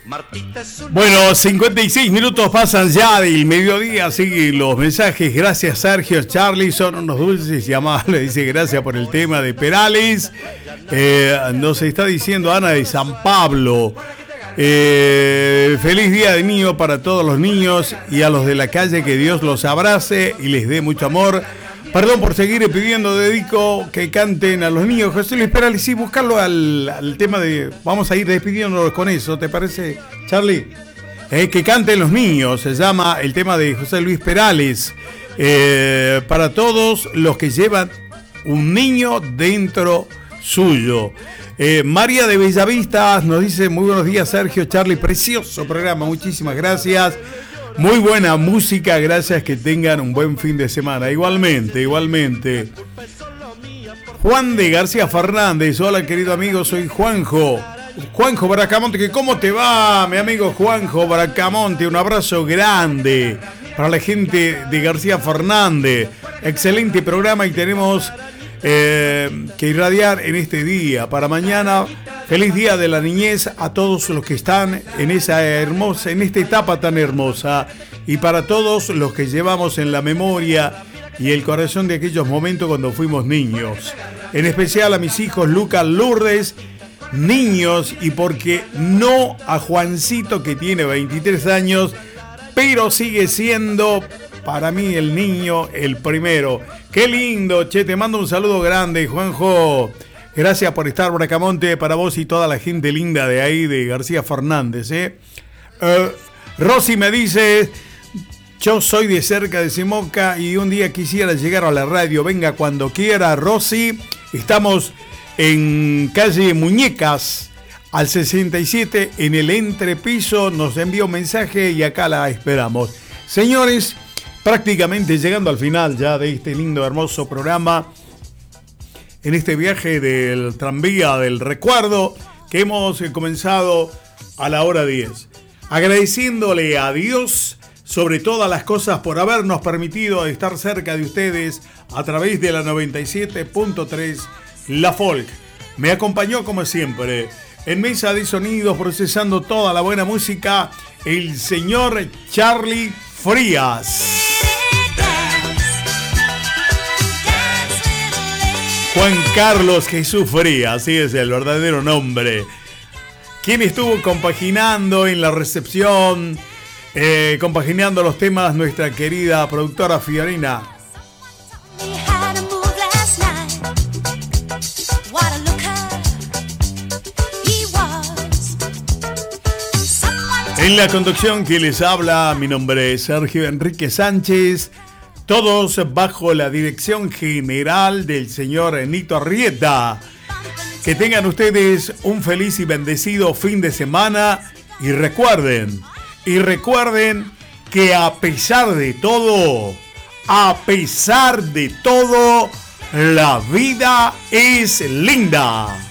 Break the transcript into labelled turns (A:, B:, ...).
A: Bueno, 56 minutos pasan ya del mediodía, siguen los mensajes. Gracias Sergio, Charlie, son unos dulces y amables. Dice gracias por el tema de Perales. Nos está diciendo Ana de San Pablo. Feliz día de niño para todos los niños y a los de la calle, que Dios los abrace y les dé mucho amor. Perdón por seguir pidiendo, dedico que canten a los niños. José Luis Perales, sí, buscarlo al tema de... Vamos a ir despidiéndonos con eso, ¿te parece, Charlie? Que canten los niños, se llama el tema de José Luis Perales. Para todos los que llevan un niño dentro suyo. María de Bellavista nos dice: muy buenos días Sergio, Charlie, precioso programa, muchísimas gracias. Muy buena música, gracias, que tengan un buen fin de semana. Igualmente. Juan de García Fernández, hola querido amigo, soy Juanjo Bracamonte. ¿Cómo te va, mi amigo Juanjo Bracamonte? Un abrazo grande para la gente de García Fernández. Excelente programa y tenemos que irradiar en este día. Para mañana, feliz día de la niñez a todos los que están en esta etapa tan hermosa, y para todos los que llevamos en la memoria y el corazón de aquellos momentos cuando fuimos niños. En especial a mis hijos Lucas, Lourdes, niños, y porque no a Juancito, que tiene 23 años, pero sigue siendo para mí el niño el primero. Qué lindo, che, te mando un saludo grande, Juanjo. Gracias por estar, Bracamonte, para vos y toda la gente linda de ahí, de García Fernández. Rosy me dice: yo soy de cerca de Simoca y un día quisiera llegar a la radio. Venga cuando quiera, Rosy. Estamos en calle Muñecas, al 67, en el entrepiso. Nos envió un mensaje y acá la esperamos. Señores, prácticamente llegando al final ya de este lindo, hermoso programa, en este viaje del tranvía del recuerdo que hemos comenzado a la hora 10. Agradeciéndole a Dios sobre todas las cosas por habernos permitido estar cerca de ustedes a través de la 97.3 La Folk. Me acompañó como siempre en mesa de sonidos, procesando toda la buena música, el señor Charlie Frías. Juan Carlos Jesús Frías, así es el verdadero nombre. Quien estuvo compaginando en la recepción, compaginando los temas, nuestra querida productora Fiorina. En la conducción que les habla, mi nombre es Sergio Enrique Sánchez. Todos bajo la dirección general del señor Nito Arrieta. Que tengan ustedes un feliz y bendecido fin de semana. Y recuerden que a pesar de todo, la vida es linda.